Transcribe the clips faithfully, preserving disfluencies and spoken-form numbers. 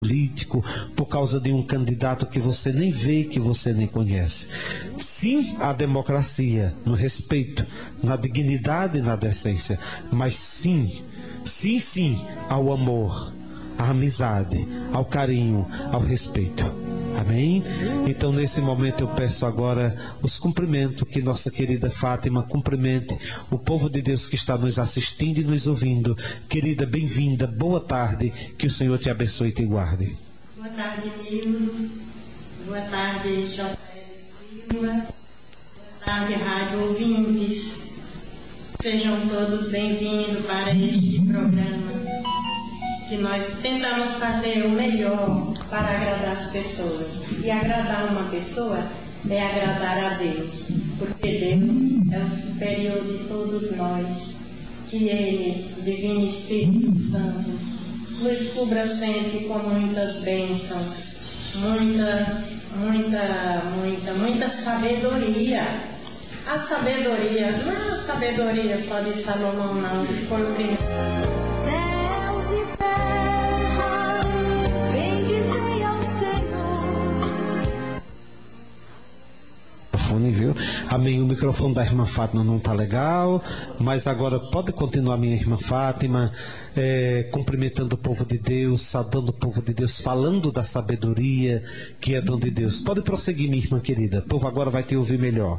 político, por causa de um candidato que você nem vê, que você nem conhece. Sim, à democracia, no respeito, na dignidade e na decência, mas sim, sim, sim, ao amor, à amizade, ao carinho, ao respeito. Amém? Então nesse momento eu peço agora os cumprimentos, que nossa querida Fátima cumprimente o povo de Deus que está nos assistindo e nos ouvindo. Querida, bem-vinda, boa tarde, que o Senhor te abençoe e te guarde. Boa tarde, Nildo. Boa tarde, J L Silva. Boa tarde, rádio ouvintes. Sejam todos bem-vindos para este programa, que nós tentamos fazer o melhor para agradar as pessoas. E agradar uma pessoa é agradar a Deus, porque Deus é o superior de todos nós. Que Ele, Divino Espírito Santo, nos cubra sempre com muitas bênçãos, muita, muita, muita, muita sabedoria. A sabedoria, não é a sabedoria só de Salomão, não, que foi o primeiro. Viu? Amém. O microfone da irmã Fátima não está legal, mas agora pode continuar, minha irmã Fátima, é, cumprimentando o povo de Deus, saudando o povo de Deus, falando da sabedoria que é dom de Deus. Pode prosseguir, minha irmã querida, o povo agora vai te ouvir melhor.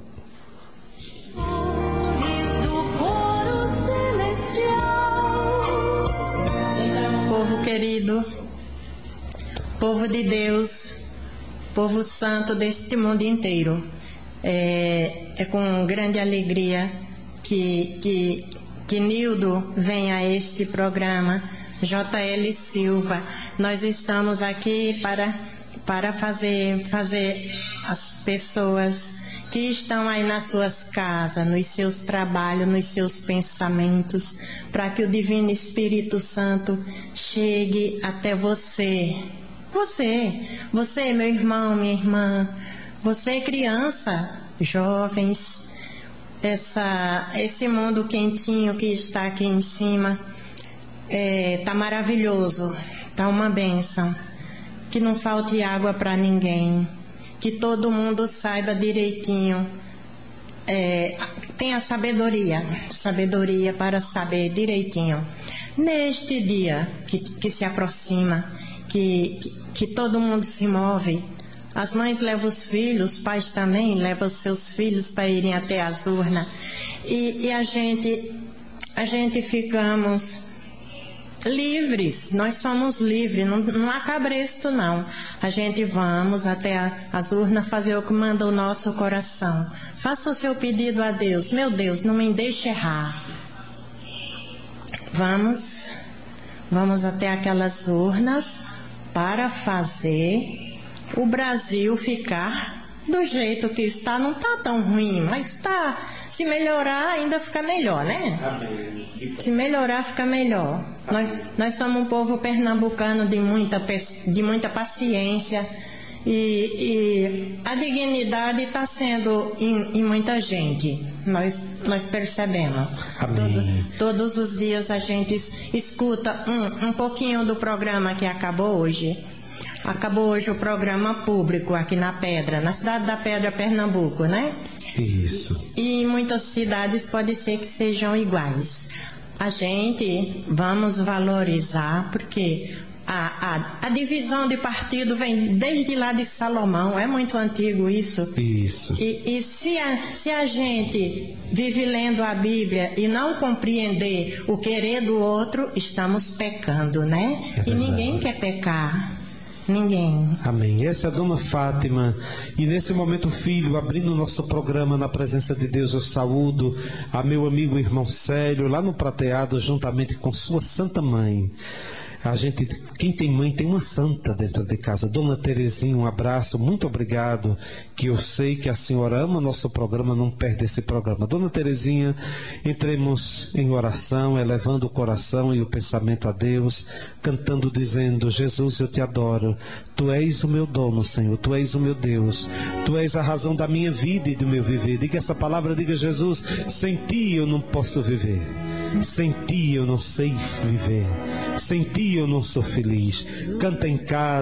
Povo querido, povo de Deus, povo santo deste mundo inteiro, É, é com grande alegria que, que, que Nildo vem a este programa, J L Silva. Nós estamos aqui para, para fazer, fazer as pessoas que estão aí nas suas casas, nos seus trabalhos, nos seus pensamentos, para que o Divino Espírito Santo chegue até você. Você, você, meu irmão, minha irmã, você, criança, jovens, essa, esse mundo quentinho que está aqui em cima, está é, maravilhoso, está uma bênção. Que não falte água para ninguém, que todo mundo saiba direitinho, é, tenha sabedoria, sabedoria para saber direitinho. Neste dia que, que se aproxima, que, que, que todo mundo se move, as mães levam os filhos, os pais também levam os seus filhos para irem até as urnas. E, e a gente, a gente ficamos livres, nós somos livres, não, não há cabresto não. A gente vamos até a, as urnas fazer o que manda o nosso coração. Faça o seu pedido a Deus. Meu Deus, não me deixe errar. Vamos, vamos até aquelas urnas para fazer o Brasil ficar do jeito que está. Não está tão ruim, mas está. Se melhorar, ainda fica melhor, né? Se melhorar, fica melhor. Nós, nós somos um povo pernambucano de muita, de muita paciência, e, e a dignidade está sendo em, em muita gente. Nós, nós percebemos. Todo, todos os dias a gente escuta um, um pouquinho do programa que acabou hoje. Acabou hoje o programa público aqui na Pedra, na cidade da Pedra, Pernambuco, né? Isso. E em muitas cidades pode ser que sejam iguais. A gente vamos valorizar, porque a, a, a divisão de partido vem desde lá de Salomão, é muito antigo isso. Isso. E, e se, a, se a gente vive lendo a Bíblia e não compreender o querer do outro, estamos pecando, né? É e ninguém quer pecar. Ninguém. Amém. Essa é a dona Fátima. E nesse momento, filho, abrindo o nosso programa na presença de Deus, eu saúdo a meu amigo irmão Célio, lá no Prateado, juntamente com sua santa mãe. A gente, quem tem mãe tem uma santa dentro de casa. Dona Terezinha, um abraço, muito obrigado, que eu sei que a senhora ama nosso programa, não perde esse programa. Dona Terezinha, entremos em oração, elevando o coração e o pensamento a Deus, cantando, dizendo: Jesus, eu te adoro, tu és o meu dono, Senhor, tu és o meu Deus, tu és a razão da minha vida e do meu viver. Diga essa palavra, diga: Jesus, sem ti eu não posso viver. Sem ti eu não sei viver. Sem ti eu não sou feliz. Canta em casa.